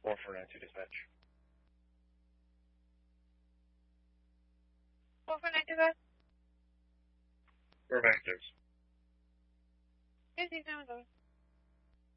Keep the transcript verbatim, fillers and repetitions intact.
four four nine two dispatch. four four nine two guys. We're back there. fifty-seven,